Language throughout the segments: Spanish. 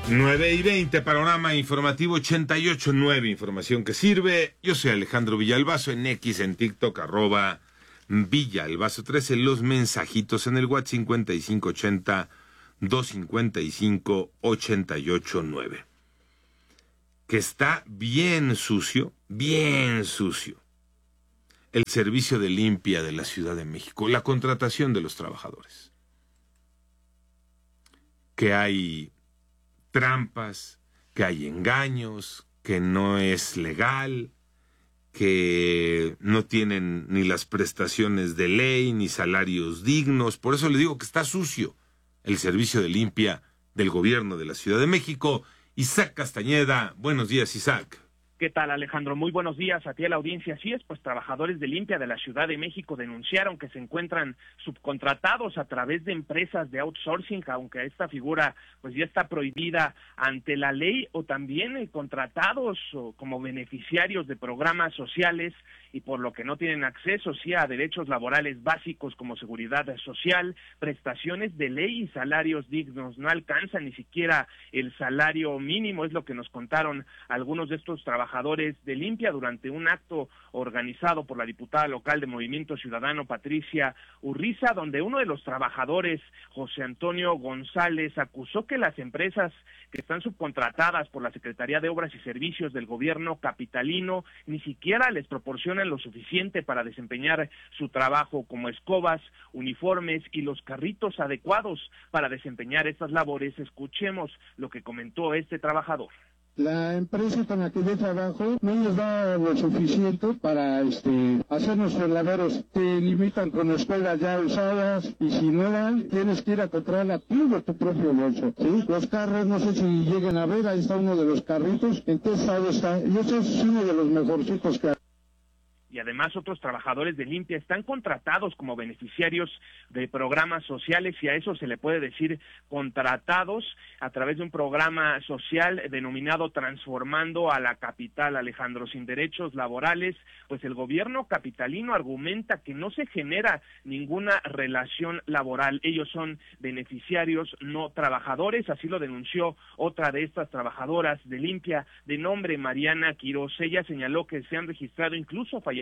9:20, panorama informativo 88.9, información que sirve. Yo soy Alejandro Villalbazo, en X, en TikTok, @Villalbazo13, los mensajitos en el WhatsApp 5580-255-889. Que está bien sucio, el servicio de limpia de la Ciudad de México, la contratación de los trabajadores. Que hay trampas, que hay engaños, que no es legal, que no tienen ni las prestaciones de ley, ni salarios dignos. Por eso le digo que está sucio el servicio de limpia del gobierno de la Ciudad de México. Isaac Castañeda, buenos días, Isaac. ¿Qué tal, Alejandro? Muy buenos días a ti, a la audiencia. Así es, pues trabajadores de limpia de la Ciudad de México denunciaron que se encuentran subcontratados a través de empresas de outsourcing, aunque esta figura pues ya está prohibida ante la ley, o también contratados como beneficiarios de programas sociales y por lo que no tienen acceso sí a derechos laborales básicos como seguridad social, prestaciones de ley y salarios dignos. No alcanzan ni siquiera el salario mínimo, es lo que nos contaron algunos de estos trabajadores de limpia durante un acto organizado por la diputada local de Movimiento Ciudadano, Patricia Urriza, donde uno de los trabajadores, José Antonio González, acusó que las empresas que están subcontratadas por la Secretaría de Obras y Servicios del gobierno capitalino ni siquiera les proporcionan lo suficiente para desempeñar su trabajo, como escobas, uniformes y los carritos adecuados para desempeñar estas labores. Escuchemos lo que comentó este trabajador. La empresa con la que yo trabajo no nos da lo suficiente para hacer nuestros labores. Te limitan con escuelas ya usadas y si no dan, tienes que ir a comprarla tú de tu propio bolso. ¿Sí? Los carros, no sé si lleguen a ver, ahí está uno de los carritos. ¿En qué estado está? Y ese es uno de los mejorcitos que hay. Y además otros trabajadores de limpia están contratados como beneficiarios de programas sociales, y a eso se le puede decir contratados a través de un programa social denominado Transformando a la Capital, Alejandro, sin derechos laborales. Pues el gobierno capitalino argumenta que no se genera ninguna relación laboral, ellos son beneficiarios, no trabajadores. Así lo denunció otra de estas trabajadoras de limpia de nombre Mariana Quiroz. Ella señaló que se han registrado incluso fallecimientos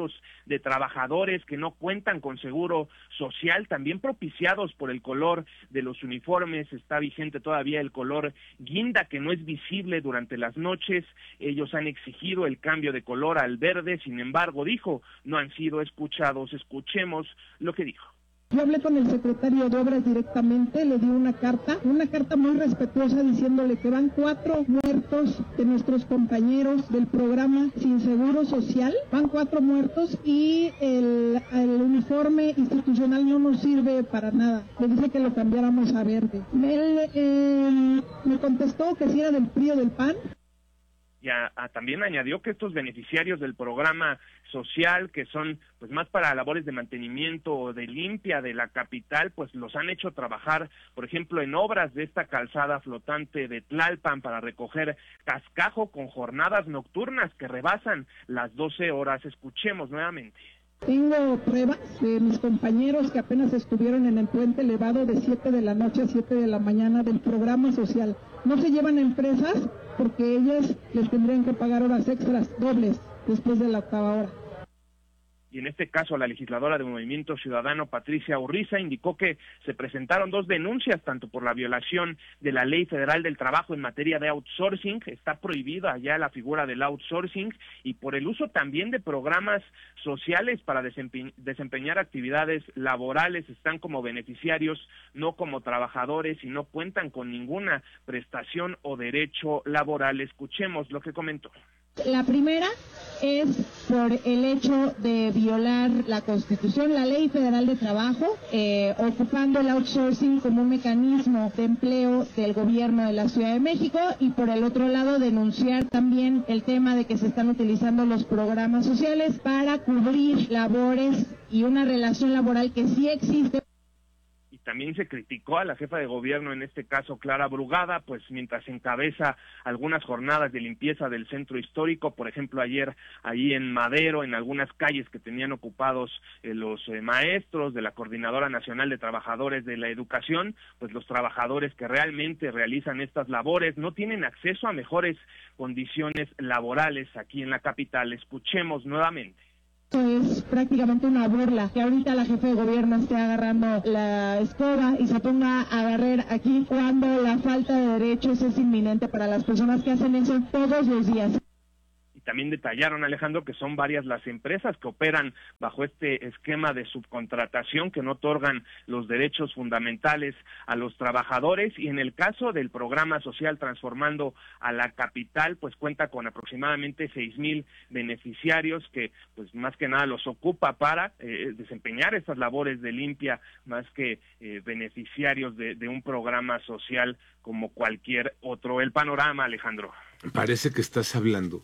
de trabajadores que no cuentan con seguro social, también propiciados por el color de los uniformes. Está vigente todavía el color guinda, que no es visible durante las noches. Ellos han exigido el cambio de color al verde, sin embargo, dijo, no han sido escuchados. Escuchemos lo que dijo. Yo hablé con el secretario de Obras directamente, le di una carta muy respetuosa diciéndole que van 4 muertos de nuestros compañeros del programa Sin Seguro Social, van 4 muertos y el uniforme institucional no nos sirve para nada. Le dije que lo cambiáramos a verde. Él me contestó que si era del PRI o del PAN. Y también añadió que estos beneficiarios del programa social, que son pues más para labores de mantenimiento o de limpia de la capital, pues los han hecho trabajar, por ejemplo, en obras de esta calzada flotante de Tlalpan para recoger cascajo con jornadas nocturnas que rebasan las 12 horas. Escuchemos nuevamente. Tengo pruebas de mis compañeros que apenas estuvieron en el puente elevado de 7 de la noche a 7 de la mañana del programa social. No se llevan a empresas porque ellas les tendrían que pagar horas extras dobles después de la 8ª hora. Y en este caso la legisladora de Movimiento Ciudadano, Patricia Urriza, indicó que se presentaron 2 denuncias, tanto por la violación de la Ley Federal del Trabajo en materia de outsourcing, está prohibida ya la figura del outsourcing, y por el uso también de programas sociales para desempeñar actividades laborales. Están como beneficiarios, no como trabajadores, y no cuentan con ninguna prestación o derecho laboral. Escuchemos lo que comentó. La primera es por el hecho de violar la Constitución, la Ley Federal de Trabajo, ocupando el outsourcing como un mecanismo de empleo del gobierno de la Ciudad de México, y por el otro lado denunciar también el tema de que se están utilizando los programas sociales para cubrir labores y una relación laboral que sí existe. también se criticó a la jefa de gobierno, en este caso Clara Brugada, pues mientras encabeza algunas jornadas de limpieza del centro histórico. Por ejemplo, ayer ahí en Madero, en algunas calles que tenían ocupados los maestros de la Coordinadora Nacional de Trabajadores de la Educación, pues los trabajadores que realmente realizan estas labores no tienen acceso a mejores condiciones laborales aquí en la capital. Escuchemos nuevamente. Esto es prácticamente una burla, que ahorita la jefa de gobierno esté agarrando la escoba y se ponga a barrer aquí cuando la falta de derechos es inminente para las personas que hacen eso todos los días. También detallaron, Alejandro, que son varias las empresas que operan bajo este esquema de subcontratación, que no otorgan los derechos fundamentales a los trabajadores, y en el caso del programa social Transformando a la Capital, pues cuenta con aproximadamente 6,000 beneficiarios que pues más que nada los ocupa para desempeñar estas labores de limpia, más que beneficiarios de un programa social como cualquier otro. El panorama, Alejandro. Parece que estás hablando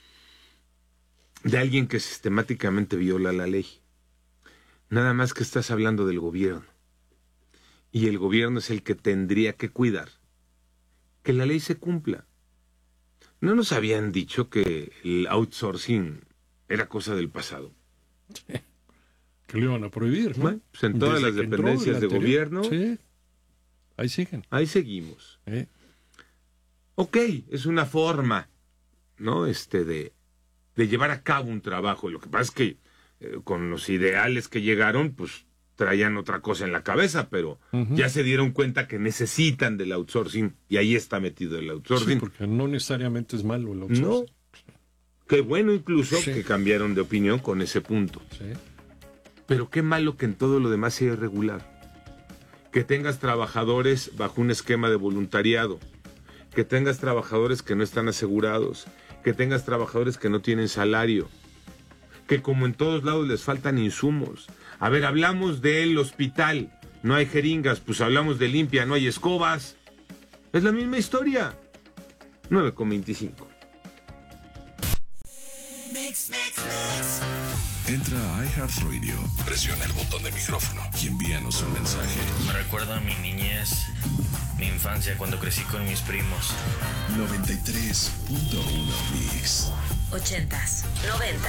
de alguien que sistemáticamente viola la ley. Nada más que estás hablando del gobierno. Y el gobierno es el que tendría que cuidar que la ley se cumpla. ¿No nos habían dicho que el outsourcing era cosa del pasado? Sí. Que lo iban a prohibir, ¿no? Bueno, pues en todas las dependencias de gobierno. Sí. Ahí siguen. Ahí seguimos. Ok, es una forma, ¿no? De llevar a cabo un trabajo. Lo que pasa es que con los ideales que llegaron, pues traían otra cosa en la cabeza, pero ya se dieron cuenta que necesitan del outsourcing, y ahí está metido el outsourcing. Sí, porque no necesariamente es malo el outsourcing. No. Qué bueno incluso que cambiaron de opinión con ese punto. Sí. Pero qué malo que en todo lo demás sea irregular. Que tengas trabajadores bajo un esquema de voluntariado, que tengas trabajadores que no están asegurados, que tengas trabajadores que no tienen salario, que como en todos lados les faltan insumos. A ver, hablamos del hospital, no hay jeringas, pues hablamos de limpia, no hay escobas. Es la misma historia. 9:25. Entra a iHeartRadio, presiona el botón de micrófono y envíanos un mensaje. Me recuerda a mi niñez, mi infancia, cuando crecí con mis primos. 93.1 Mix. 80s, 90s.